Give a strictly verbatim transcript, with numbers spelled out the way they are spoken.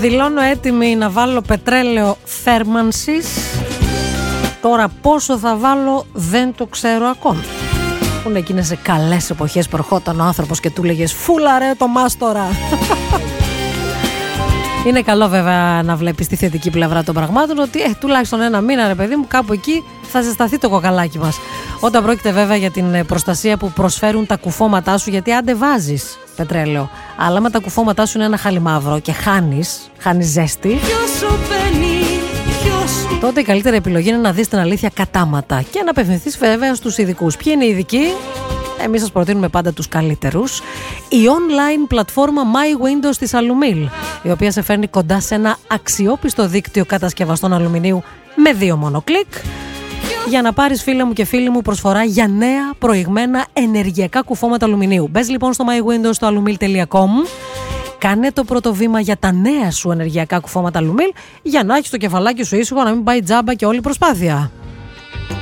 Δηλώνω έτοιμη να βάλω πετρέλαιο θέρμανσης. Τώρα πόσο θα βάλω δεν το ξέρω ακόμη. Είναι εκείνες σε καλές εποχές που ερχόταν ο άνθρωπος και του λέγες φούλα ρε το μάστορα. Είναι καλό βέβαια να βλέπεις τη θετική πλευρά των πραγμάτων, ότι ε, τουλάχιστον ένα μήνα ρε παιδί μου κάπου εκεί θα ζεσταθεί το κοκαλάκι μας. Όταν πρόκειται βέβαια για την προστασία που προσφέρουν τα κουφώματά σου, γιατί άντε βάζεις πετρέλαιο, αλλά με τα κουφώματά σου είναι ένα χαλιμαύρο και χάνεις, χάνεις ζέστη, τότε η καλύτερη επιλογή είναι να δεις την αλήθεια κατάματα και να απευθυνθείς βέβαια στους ειδικούς. Ποιοι είναι οι ειδικοί? Εμείς σας προτείνουμε πάντα τους καλύτερους. Η online πλατφόρμα My Windows της Alumil, η οποία σε φέρνει κοντά σε ένα αξιόπιστο δίκτυο κατασκευαστών αλουμινίου με δύο μόνο κλικ, για να πάρεις, φίλε μου και φίλοι μου, προσφορά για νέα προηγμένα ενεργειακά κουφώματα αλουμινίου. Μπες λοιπόν στο my windows στο alumil τελεία com, κάνε το πρώτο βήμα για τα νέα σου ενεργειακά κουφώματα αλουμίλ, για να έχεις το κεφαλάκι σου ήσυχο, να μην πάει τζάμπα και όλη η προσπάθεια.